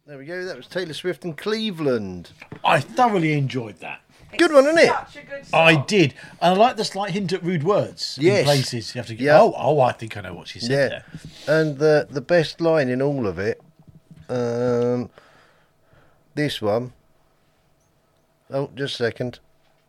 There we go. That was Taylor Swift and Cleveland. I thoroughly enjoyed that. Good one, isn't it? Such a good song. I did. And I like the slight hint at rude words. Yes. In places you have to get. Yeah. Oh, I think I know what she said there. And the best line in all of it, this one. Oh, just a second.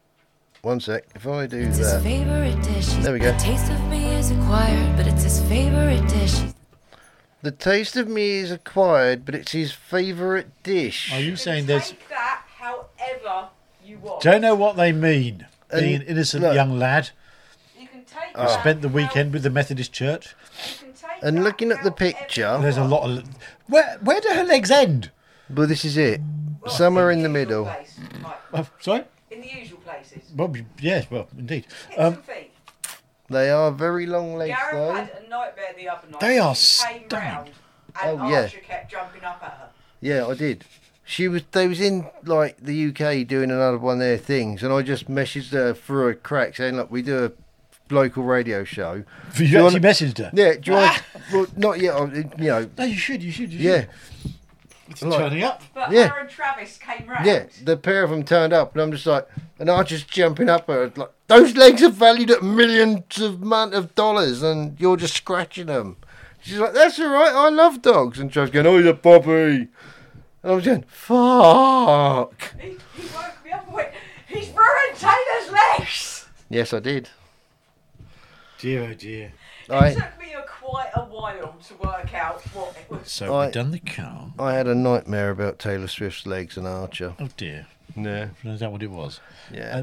One sec. If I do It's his that. favorite dish. There we go. The taste of me is acquired, but it's his favorite dish. The taste of me is acquired, but it's his favourite dish. Are you You saying can there's... take that however you want. Don't know what they mean. And Being an innocent look. young lad You can take who that spent the weekend with the Methodist Church. You can take And that looking at the however picture- you There's a want. lot of... Where do her legs end? But this is it. Well, Somewhere in the usual middle. place, Mike. Sorry? In the usual places. Well, yes, well, indeed. Hips and feet. They are very long legs, Gareth though. had a nightmare the other night. They are She came stunning. round and Oh, yeah. Archer kept jumping up at her. Yeah, I did. They was in like the UK doing another one of their things, and I just messaged her through a crack saying, "Look, we do a local radio show. Do You wanna- actually messaged her? Yeah, do you want? Well, not yet. No, you should. Yeah, It's Like- turning up. But Yeah. her and Travis came round. yeah. The pair of them turned up, and I'm just like, and I just jumping up at her, like, those legs are valued at millions of dollars, and you're just scratching them. She's like, that's all right. I love dogs, and she's going, oh, he's a puppy. And I was going, fuck. He woke me up and went, he's ruined Taylor's legs! Yes, I did. Dear, oh dear. I It took me quite a while to work out what it was. So we've done the car. I had a nightmare about Taylor Swift's legs and Archer. Oh dear. Yeah. Is that what it was? Yeah.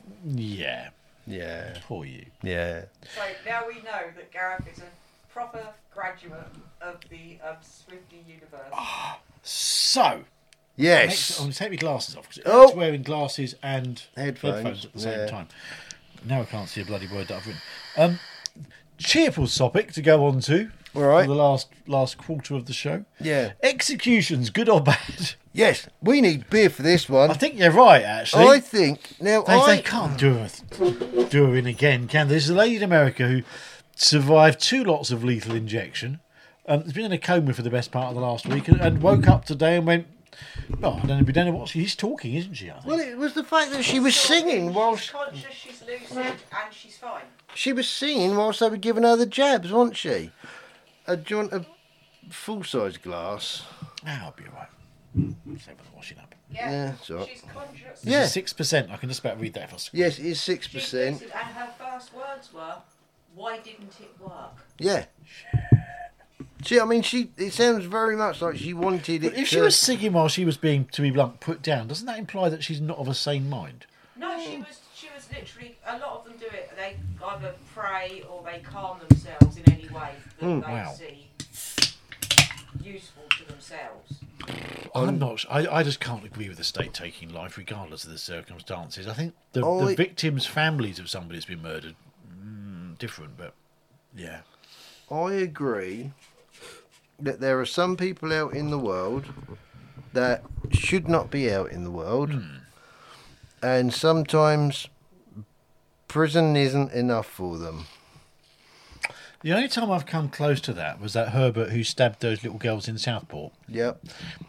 Yeah. Yeah. Poor you. Yeah. So now we know that Gareth is a proper graduate of the Swifty universe. So, Yes. I'm going to take my glasses off because Oh. it's wearing glasses and Headphones, at the same yeah. time. Now I can't see a bloody word that I've written. Cheerful topic to go on to All right. for the last quarter of the show. Yeah. Executions, good or bad? Yes. We need beer for this one. I think you're right, actually. I think now They can't do her in again, can they? There's a lady in America who survived 2 lots of lethal injection. Has been in a coma for the best part of the last week and woke up today and went, oh, we don't know what she's talking, isn't she? I think. Well, it was the fact that she was singing whilst She's conscious, she's lucid, and she's fine. she was singing whilst they were giving her the jabs, wasn't she? Do you want a full-size glass? I'll be alright. Save with the washing up. Yeah, Yeah, it's all right. she's conscious. Yeah. This is 6%. I can just about read that if I scroll. Yes, it is She's 6%. lucid, and her first words were, "Why didn't it work?" Yeah. See, I mean, it sounds very much like she wanted it But if to... she was singing while she was being, to be blunt, put down, doesn't that imply that she's not of a sane mind? No, she was literally. A lot of them do it. They either pray or they calm themselves in any way that they wow. see useful to themselves. I'm not. I just can't agree with the state taking life, regardless of the circumstances. I think the I- victims' families of somebody who's been murdered, different, but yeah. I agree that there are some people out in the world that should not be out in the world, and sometimes prison isn't enough for them. The only time I've come close to that was that Herbert who stabbed those little girls in Southport. Yep.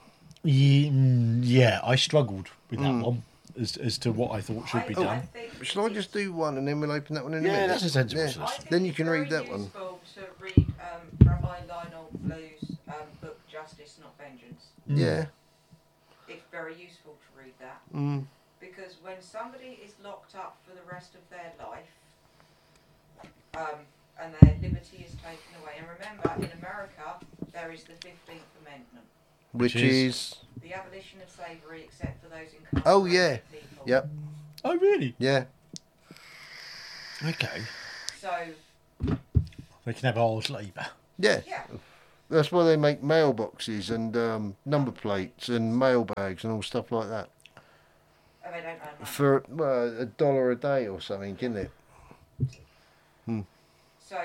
Yeah, I struggled with that one as to what I thought should be I done. think Shall I just do one and then we'll open that one in a Yeah, minute? that's a sensible I solution. think Then you it's can very read that one. useful to read Rabbi Lionel Blue's book Justice Not Vengeance. Yeah. It's very useful to read that Mm. because when somebody is locked up for the rest of their life and their liberty is taken away, and remember in America there is the 15th Amendment, Which is... the abolition of slavery except for those incarcerated Oh, yeah. people. Yep. Oh, really? Yeah. Okay. So They can have old labour. Yeah. yeah, That's why they make mailboxes and number plates and mailbags and all stuff like that. and they don't earn money. For $1 a day or something, isn't it? So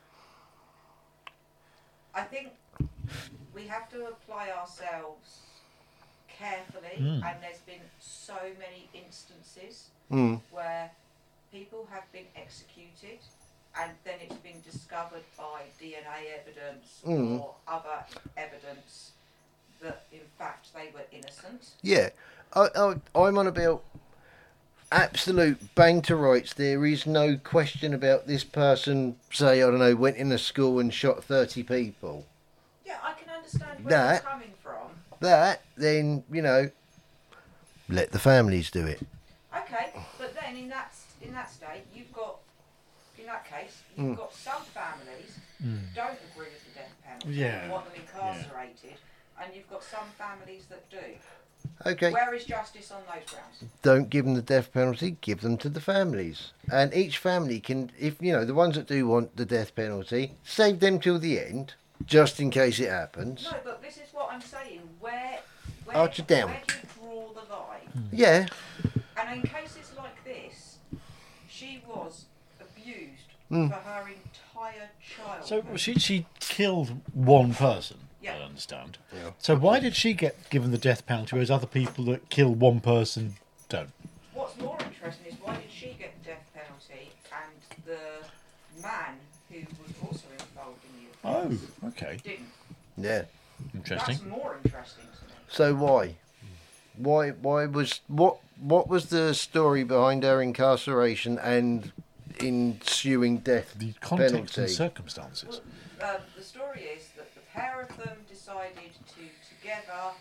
I think we have to apply ourselves carefully, and there's been so many instances Mm. where people have been executed and then it's been discovered by DNA evidence or other evidence that in fact they were innocent. Yeah, I'm on about absolute bang to rights. There is no question about this person, say, I don't know, went in a school and shot 30 people. Yeah, I can understand where That- you're coming from. That, then, let the families do it. Okay, but then in that state, you've got, in that case, you've got some families don't agree with the death penalty, Yeah, want them incarcerated, and you've got some families that do. Okay, Where is justice on those grounds? don't give them the death penalty, give them to the families. And each family can, if, the ones that do want the death penalty, save them till the end, just in case it happens. No, but this is what I'm saying. Where Archer down. where do you draw the line? Yeah, And in cases like this, she was abused Mm. for her entire So childhood. she killed one person, Yeah. I understand. Yeah. So why did she get given the death penalty, whereas other people that kill one person don't? What's more interesting is why did she get the death penalty and the man who was also involved in the Oh, offence okay. didn't? yeah. Interesting. That's more interesting to me. So why? Why was what was the story behind her incarceration and ensuing death The context penalty? and circumstances. The story is that the pair of them decided to together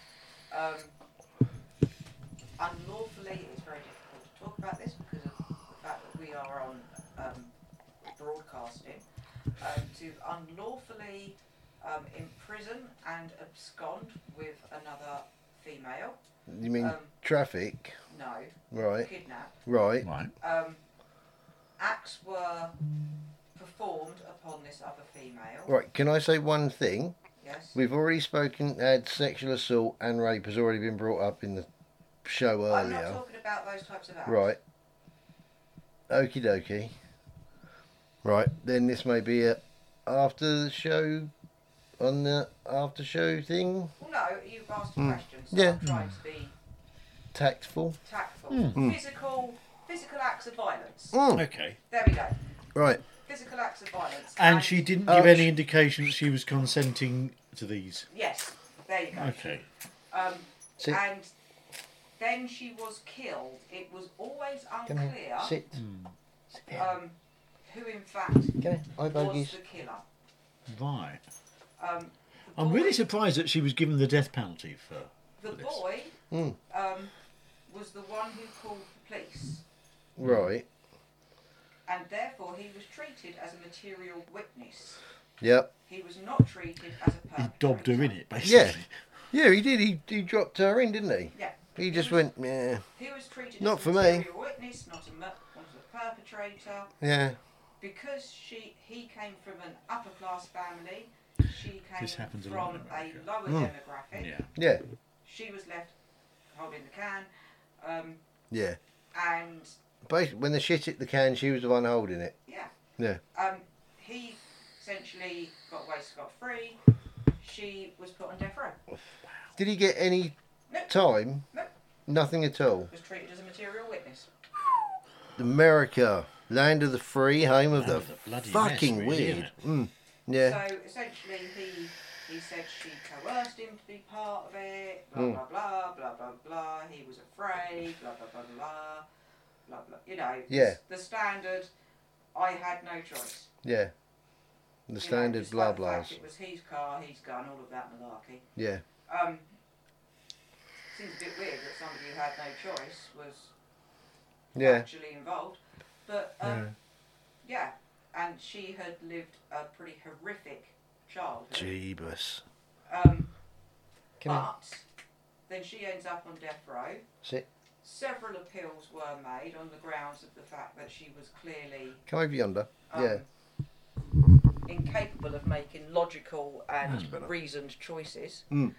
unlawfully. It's very difficult to talk about this because of the fact that we are on broadcasting. To unlawfully imprison and abscond with another female. You mean traffic? No, Right, kidnap. right. Right. Acts were performed upon this other female. Right, can I say one thing? Yes. We've already had sexual assault and rape has already been brought up in the show I'm not earlier. talking about those types of acts. Right. Okie dokie. Right, then this may be a after the show, on the after show thing. Well, no, you've asked a question, so Yeah. I'm trying to be Tactful. tactful. Physical acts of violence. Mm. Okay. There we go. Right. Physical acts of violence. And she didn't give Oh, any indication that she was consenting to these. Yes, there you go. Okay. Sit. And then she was killed. It was always Come unclear here. Sit. Sit down. who in fact Come here. Eye was bogies. the killer. Right. The I'm boy- really surprised that she was given the death penalty for The this. boy Mm. was the one who called the police, Right. and therefore he was treated as a material witness. Yep. He was not treated as a He perpetrator. dobbed her in it, basically. Yeah. Yeah, he did. He dropped her in, didn't he? Yeah. He just went, yeah. He was treated Not as for a me. material witness, not a perpetrator. Yeah. Because he came from an upper class family, she This came happens a lot in from a America. lower Mm. demographic. Yeah. Yeah. She was left holding the can, Yeah. and Basically, when the shit hit the can, she was the one holding it. yeah. Yeah. He essentially got away scot free. She was put on death row. Did he get any Nope. time? Nope. Nothing at all. Was treated as a material witness. America, land of the free, home of Land the of the bloody fucking mess, really, weird. isn't Yeah. So essentially, he said she coerced him to be part of it. Blah blah blah blah blah blah. He was afraid. Blah blah blah blah blah blah. You know. Yeah. The standard. I had no choice. Yeah. The You know, standard despite blah the fact blahs. It was his car, his gun, all of that malarkey. Yeah. Seems a bit weird that somebody who had no choice was Yeah. actually involved. But yeah, and she had lived a pretty horrific childhood. Jeebus. But Come then she ends up on death row. Sit. Several appeals were made on the grounds of the fact that she was clearly Come over yonder. Yeah. incapable of making logical and That's better. reasoned choices. Mm.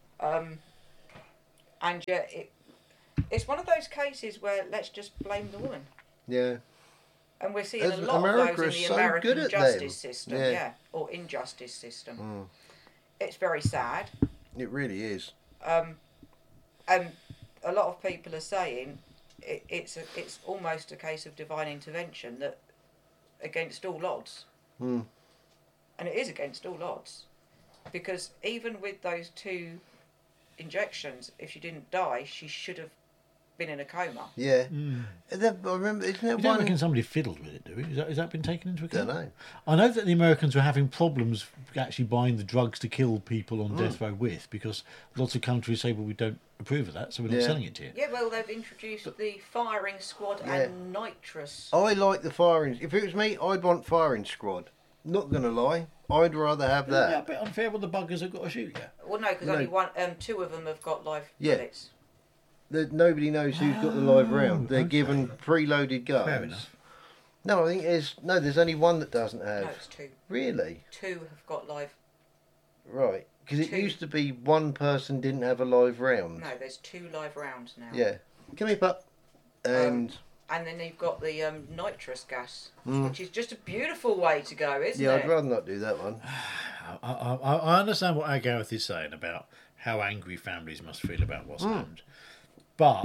And yet it's one of those cases where let's just blame the woman. Yeah. And we're seeing As a lot America of is those in the so American good at justice them. system, Yeah. or injustice system. Mm. It's very sad. It really is. And a lot of people are saying it's almost a case of divine intervention that against all odds. Mm. And it is against all odds. Because even with those two injections, if she didn't die, she should have been in a coma. Yeah. I remember, isn't there We don't one? reckon somebody fiddled with it, do we? Has that been taken into account? Don't know. I know that the Americans were having problems actually buying the drugs to kill people on death row with, because lots of countries say, well, we don't approve of that, so we're not Yeah. selling it to you. Yeah, well, they've introduced the firing squad and nitrous. I like the firing. If it was me, I'd want firing squad. Not gonna lie, I'd rather have Isn't that a that. bit unfair when the buggers have got to shoot you? Well, no, because No. only one, two of them have got live Yeah. bullets. Nobody knows who's got the live round. They're okay. given preloaded guns. Fair enough. No, I think there's only one that doesn't No, have. it's two. Really? Two have got live. Right. Because it Two. used to be one person didn't have a live round. No, there's two live rounds now. Yeah. Come here, pup. And And then you've got the nitrous gas, which is just a beautiful way to go, isn't yeah, it? I'd rather not do that one. I understand what Gareth is saying about how angry families must feel about what's happened, but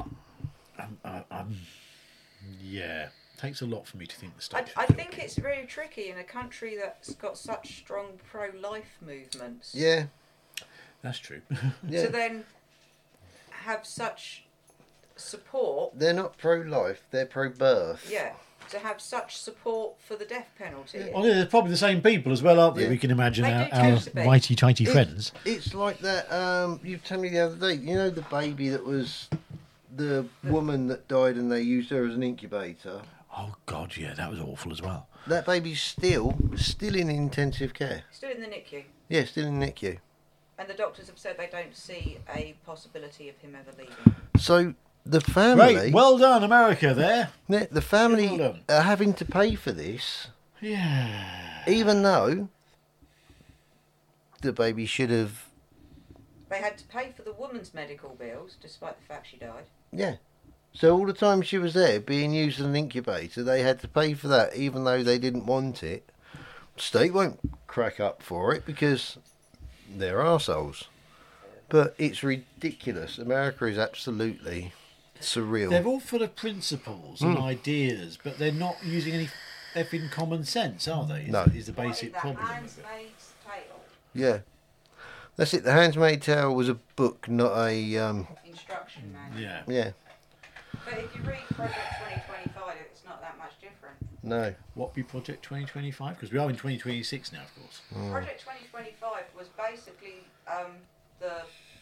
yeah, it takes a lot for me to think the state. I should think it's really tricky in a country that's got such strong pro-life movements. Yeah. That's true. Yeah. To then have such support, They're not pro-life. They're pro-birth. yeah, to have such support for the death penalty. Well, they're probably the same people as well, aren't they? Yeah. We can imagine They our, do tend to be. mighty tighty friends. It's like that. You told me the other day. You know the baby that was the woman that died, and they used her as an incubator. Oh God, yeah, that was awful as well. That baby's still in intensive care. Still in the NICU. Yeah, still in NICU. And the doctors have said they don't see a possibility of him ever leaving. So the family, Great, well done, America. There. the family Well done. are having to pay for this, Yeah. even though the baby should have. They had to pay for the woman's medical bills, despite the fact she died. Yeah. So all the time she was there being used as an incubator, they had to pay for that, even though they didn't want it. State won't crack up for it because they're arseholes. But it's ridiculous. America is absolutely surreal. They're all full of principles and ideas, but they're not using any effing common sense, are they? No. Is the basic What is problem. that of it. Handmaid's Tale Yeah. That's it. The Handmaid's Tale was a book, not a... instruction manual. Yeah. yeah. But if you read Project 2025, it's not that much different. No. What be Project 2025? Because we are in 2026 now, of course. Project 2025 was basically the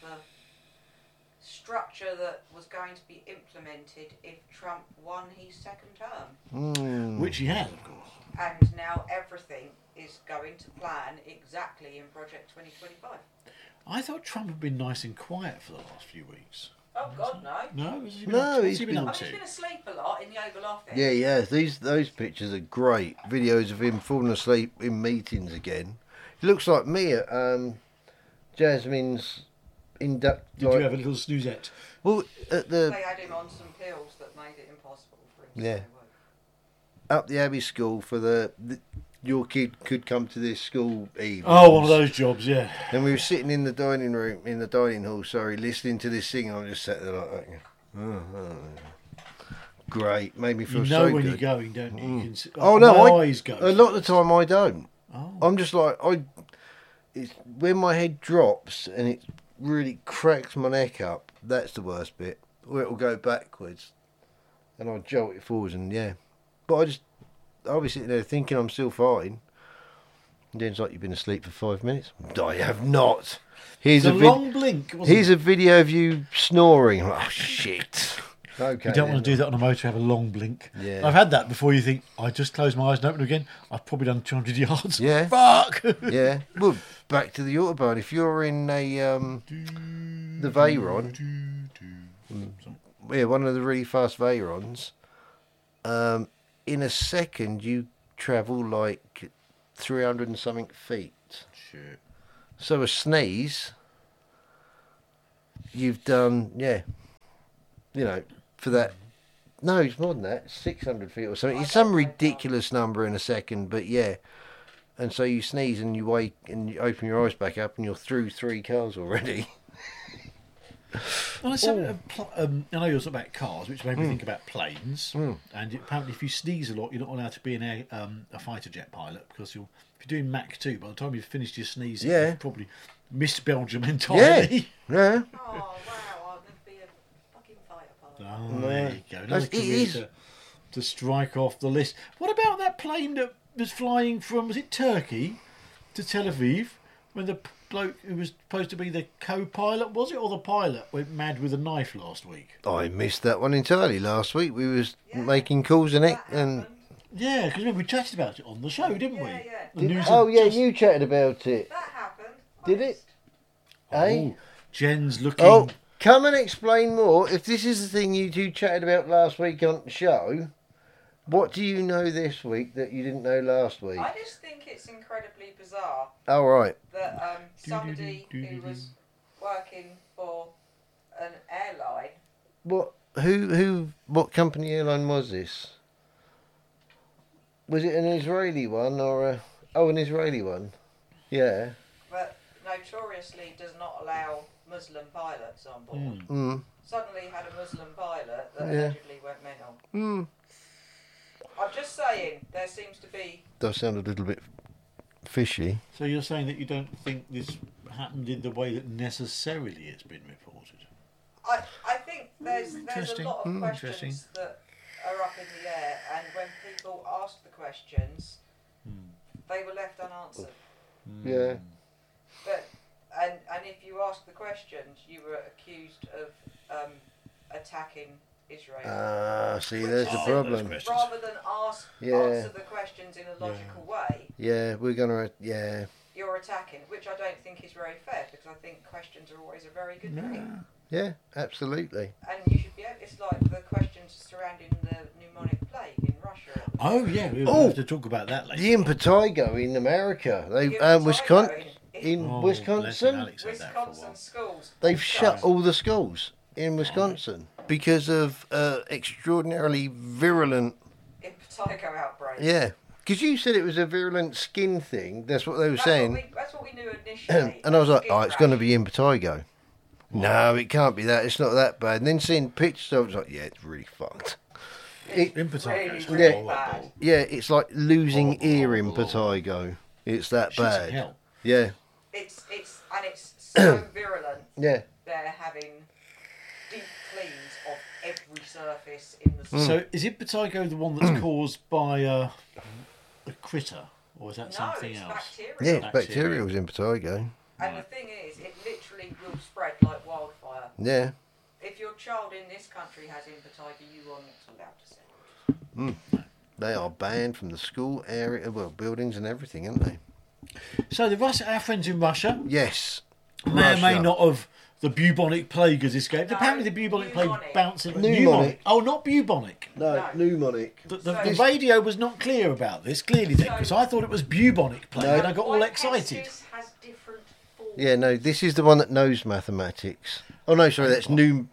structure that was going to be implemented if Trump won his second term. Mm. Which he has, of course. And now everything is going to plan exactly in Project 2025. I thought Trump had been nice and quiet for the last few weeks. Oh, God, no. No, has he No, up to? he's What's he been been- I up mean, he's to? been asleep a lot in the Oval Office. Yeah, yeah. Those pictures are great. Videos of him falling asleep in meetings again. He looks like me at Jasmine's induct. Did you have a little snoozette? Well, at the They had him on some pills that made it impossible for him to Yeah. stay awake. up the Abbey School for the your kid could come to this school evening. Oh, one of those jobs, yeah. And we were sitting in the dining room, in the dining hall, sorry, listening to this thing. And I just sat there like that. Great, made me feel You know so when good. you're going, don't you? You can see, Oh no, my eyes go. a lot of the time I don't. Oh. I'm just like it's when my head drops and it really cracks my neck up. That's the worst bit. Where it'll go backwards, and I'll jolt it forwards, and yeah. But I'll be sitting there thinking I'm still fine. And then it's like you've been asleep for 5 minutes. I have not. Here's It's a a long blink, wasn't here's it? a video of you snoring. I'm like, oh shit. Okay. You don't want to do that on a motor, have a long blink. Yeah. I've had that before. You think, I just closed my eyes and opened them again. I've probably done 200 yards. Yeah. Fuck! Yeah. Well, back to the Autobahn. If you're in the Veyron, yeah, one of the really fast Veyrons, in a second you travel like 300 and something feet. Shit. So a sneeze, you've done, yeah, for that. No, it's more than that. 600 feet or something. It's some ridiculous number in a second, but yeah. And so you sneeze and you wake and you open your eyes back up and you're through 3 cars already. Well, I know you're talking about cars, which made me think about planes. And apparently, if you sneeze a lot, you're not allowed to be a fighter jet pilot because if you're doing Mach 2, by the time you've finished your sneezing, Yeah. you've probably missed Belgium Yeah, entirely. yeah. Oh, There you go. Another It career is. to strike off the list. What about that plane that was flying from, was it Turkey to Tel Aviv, when the bloke who was supposed to be the co-pilot, was it, or the pilot, went mad with a knife last week? I missed that one entirely last week. We was Yeah. making calls and it, That and happened. Yeah, because we chatted about it on the show, didn't we? Yeah, yeah. The news oh had yeah, just- you chatted about it. That happened. Did it? Eh? Oh, Jen's looking. Oh, come and explain more. If this is the thing you two chatted about last week on the show, what do you know this week that you didn't know last week? I just think it's incredibly bizarre Oh, right. that somebody who was working for an airline. What company airline was this? Was it an Israeli one or an Israeli one? Yeah. But notoriously does not allow Muslim pilots on board. Mm. Suddenly had a Muslim pilot that Yeah. allegedly went mental. Mm. I'm just saying, there seems to be. Does sound a little bit fishy. So you're saying that you don't think this happened in the way that necessarily it's been reported? I think there's a Interesting. lot of Interesting. questions that are up in the air, and when people asked the questions, they were left unanswered. Yeah. But and if you ask the questions, you were accused of attacking Israel. See, there's the Oh, problem. those questions. Rather than Yeah. answer the questions in a logical way, Yeah, we're gonna. Yeah. you're attacking, which I don't think is very fair, because I think questions are always a very good thing. Yeah, absolutely. And you should be able, it's like the questions surrounding the pneumonic plague in Russia. Oh yeah, we'll Oh! have to talk about that later. The impetigo in America. They Impetigo Wisconsin. in In Oh, bless him, Wisconsin, Alex had that for a while. Wisconsin schools. they've shut So- all the schools in Wisconsin because of extraordinarily virulent. Impetigo outbreak. Yeah, because you said it was a virulent skin thing. That's what they were That's saying. That's what we knew initially. And I was like, Skin oh, it's going to rash. be impetigo. No, it can't be that. It's not that bad. And then seeing pictures, I was like, yeah, it's really fucked. Impetigo really, is really horrible. bad. Yeah, it's like losing ear Horrible. impetigo. It's that Shit bad. hell. Yeah, It's so virulent. yeah. They're having deep cleans of every surface in the So is impetigo the one that's caused by a critter, or is that No, something it's else? bacteria. Yeah, Bacteria. bacterial is impetigo. And the thing is, it literally will spread like wildfire. Yeah. If your child in this country has impetigo, you are not allowed to send it. They are banned from the school area, well, buildings and everything, aren't they? So our friends in Russia Yes. may or may Russia. not have the bubonic plague has escaped. No, Apparently, the bubonic plague pneumonic. bouncing. Pneumonic. Oh, not bubonic. No, No. pneumonic. The radio was not clear about this clearly then, because I thought it was bubonic plague, No. and I got all White excited. pestis has different forms. Yeah, no, this is the one that knows mathematics. Oh, no, sorry, that's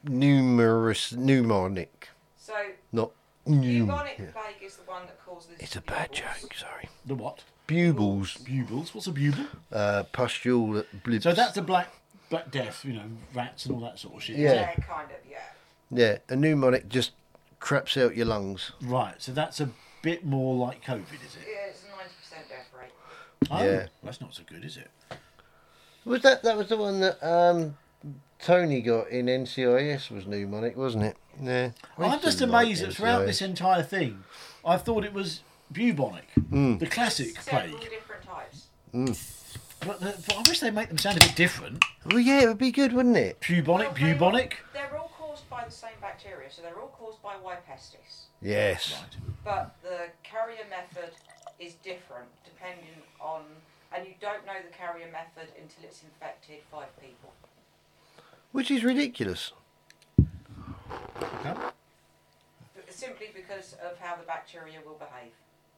mnemonic. So Not bubonic yeah. plague is the one that causes. It's a bad bubbles. joke, sorry. The what? Bugles, Bugles. What's a bugle? pustule, blips. So that's the Black Death, rats and all that sort of shit. Yeah. Yeah, kind of. Yeah. Yeah, a mnemonic just craps out your lungs. Right. So that's a bit more like COVID, is it? Yeah, it's a 90% death rate. Oh, Yeah. That's not so good, is it? Was that was the one that Tony got in NCIS was mnemonic, wasn't it? Yeah. I I'm used just to like amazed that throughout NCIS. this entire thing, I thought it was bubonic, the classic Several plague. different types. But I wish they'd make them sound a bit different. Well, yeah, it would be good, wouldn't it? Bubonic, bubonic. They're all caused by the same bacteria, so they're all caused by Y. pestis. Yes. Right. But the carrier method is different depending on, and you don't know the carrier method until it's infected 5 people. Which is ridiculous. Okay. Simply because of how the bacteria will behave.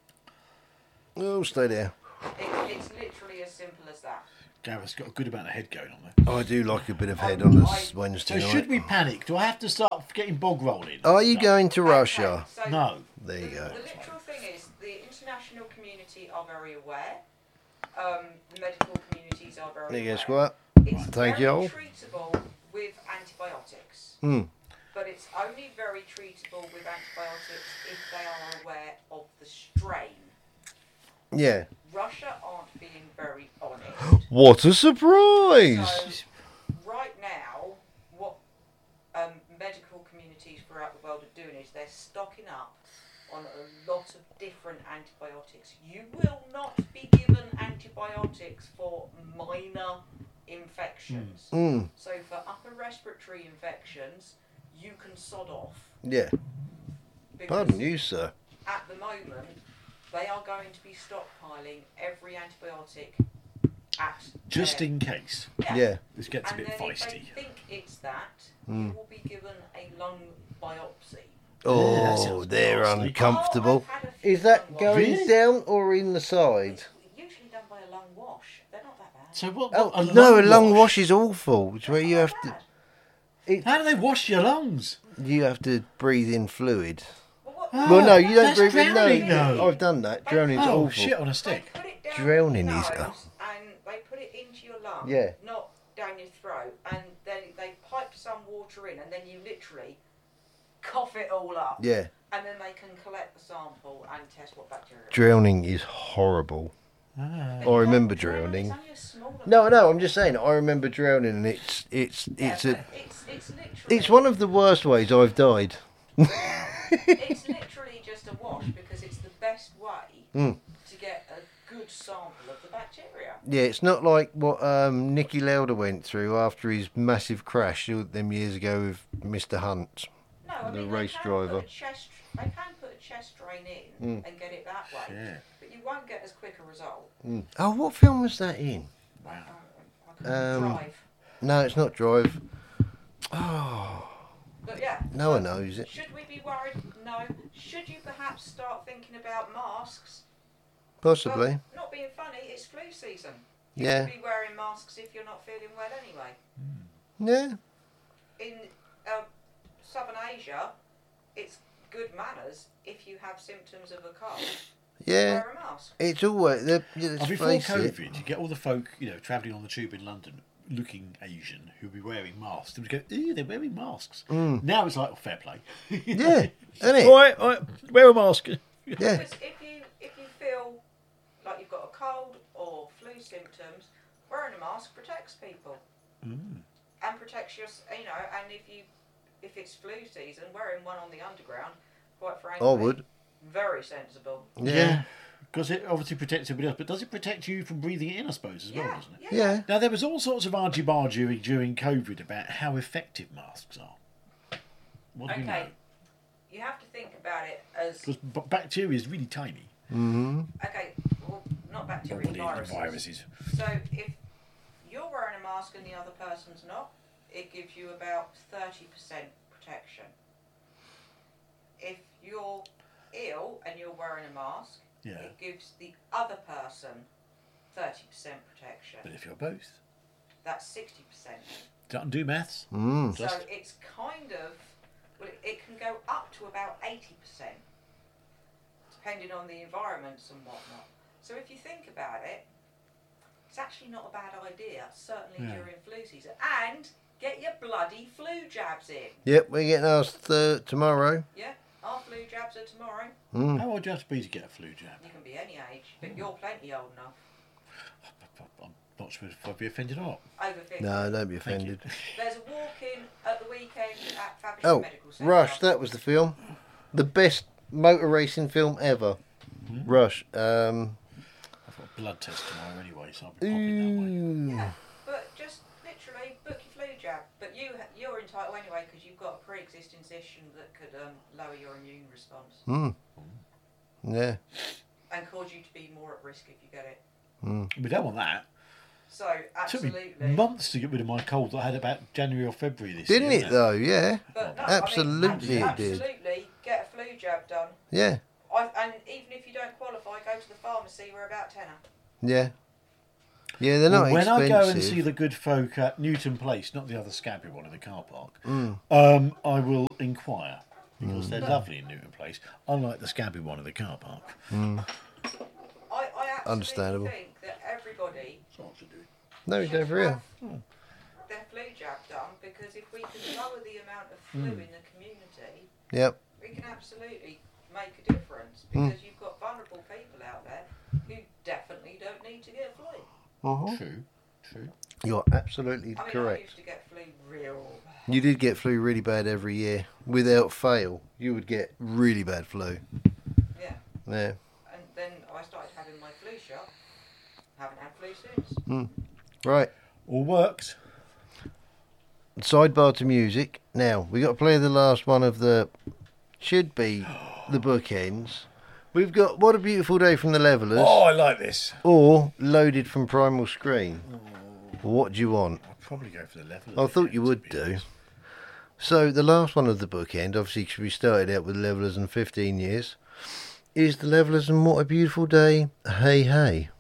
Oh, stay there. It's literally as simple as that. Gareth's got a good amount of head going on there. Oh, I do like a bit of head on a Wednesday So night. should we panic? Do I have to start getting bog rolling? Are you No. going to Russia? Okay, so No. There you go. The literal thing is, the international community are very aware. The medical communities are very There you go, aware. Squire. It's Thank very you all. treatable with antibiotics. Hmm. But it's only very treatable with antibiotics if they are aware of the strain. Yeah. Russia aren't being very honest. What a surprise! So, right now, what medical community communities throughout the world are doing is they're stocking up on a lot of different antibiotics. You will not be given antibiotics for minor infections. So for upper respiratory infections, you can sod off. Yeah. Pardon you, sir. At the moment, they are going to be stockpiling every antibiotic at Just in case. Yeah. This gets a and bit then feisty. if they think it's that, you will be given a lung biopsy. Oh, that sounds they're nasty. uncomfortable. Oh, I've had a few Is that lung going washes. Really? down or in the side? It's usually done by a lung wash. They're not that bad. So what? Oh, a no, a lung wash is awful. It's where you Not have that to bad. How do they wash your lungs? breathe in fluid. Well, what, Ah, Well, no, you don't that's breathe in. drowning, No, though. I've done that. Drowning's Oh, awful. shit on a they stick. put it down Drowning your is- nose and they put it into your lung, Yeah. not down your throat, and then they pipe some water in, and then you literally cough it all up. Yeah. And then they can collect the sample and test what bacteria. Drowning is horrible. Ah. I remember It's drowning. only a small No, amount. I'm just saying. I remember drowning, and it's Yeah, a but it's literally it's one of the worst ways I've died. it's literally just a wash because it's the best way Mm. to get a good sample of the bacteria. Yeah, it's not like what Nicky Lauda went through after his massive crash them years ago with Mr. Hunt. No, I The mean, race they can driver. They can put a chest drain in and get it that way, Shit. but you won't get as quick a result. Oh, what film was that in? Wow. I can't Um, drive. No, it's not Drive. Oh, But yeah. no one knows it. Should we be worried? No. Should you perhaps start thinking about masks? Possibly. Well, not being funny, it's flu season. You Yeah. should be wearing masks if you're not feeling well anyway. Yeah. In Southern Asia, it's good manners if you have symptoms of a cold. Yeah. Wear a mask. It's always. Let's Before face it. COVID, you get all the folk, travelling on the tube in London, looking Asian, who'll be wearing masks. They would go, "Ew, they're wearing masks." Now it's like, oh, fair play. Yeah, isn't it? All right, wear a mask. Yeah. Because if you feel like you've got a cold or flu symptoms, wearing a mask protects people and protects your, and if it's flu season, wearing one on the underground, quite frankly, I would. very sensible. Yeah. Because it obviously protects everybody else, but does it protect you from breathing it in, I suppose, as well, Yeah, doesn't it? yeah. Yeah. Now, there was all sorts of argy-bar during COVID about how effective masks are. What do we know? Okay, you have to think about it as Because bacteria is really tiny. okay, well, not bacteria, viruses. So if you're wearing a mask and the other person's not, it gives you about 30% protection. If you're ill and you're wearing a mask, Yeah. it gives the other person 30% protection. But if you're both, That's 60%. don't do maths. Mm. So Just- it's kind of, well, it can go up to about 80%, depending on the environments and whatnot. So if you think about it, it's actually not a bad idea, certainly Yeah. during flu season. And get your bloody flu jabs in. Yep, we're getting ours tomorrow. Yeah, our flu jabs are tomorrow. How old do you have to be to get a flu jab? You can be any age, but you're plenty old enough. I'm not sure if I'd be offended or not. Over 50. No, don't be Thank you. offended. There's a walk-in at the weekend at Fabersham Oh, Medical Centre. Rush, that was the film. The best motor racing film ever. Rush. I've got a blood test tomorrow anyway, so I'll be popping that way. Ooh. Yeah, but just literally book your flu jab. But you're entitled anyway because you've got a pre-existing condition that could lower your immune response Yeah. and cause you to be more at risk if you get it. We don't want that. So It took me absolutely. months to get rid of my cold that I had about January or February this Didn't year. it though? Yeah. But no, Absolutely I mean, it did. Absolutely, get a flu jab done. Yeah. And even if you don't qualify, go to the pharmacy. We're about tenner. Yeah. Yeah, they're not When expensive. I go and see the good folk at Newton Place, not the other scabby one in the car park, I will inquire because they're lovely in Newton Place, unlike the scabby one in the car park. I absolutely Understandable. think that everybody No, you should don't for real. have their flu jab done because if we can lower the amount of flu in the community, Yep. we can absolutely make a difference because you've got vulnerable people out there who definitely don't need to get flu. Uh-huh. True, true. You're absolutely I mean, I correct. used to get flu real bad. You did get flu really bad every year. Without fail, you would get really bad flu. Yeah. Yeah. And then I started having my flu shot. Haven't had flu since. Right. All works. Sidebar to music. Now, we got to play the last one of the... Should be the bookends. We've got What a Beautiful Day from the Levellers. Oh, I like this. Or Loaded from Primal Screen. What do you want? I'd probably go for the level. I thought you would do. So the last one of the bookend, obviously, because we started out with Levellers and 15 years, is the Levellers and What a Beautiful Day, Hey Hey.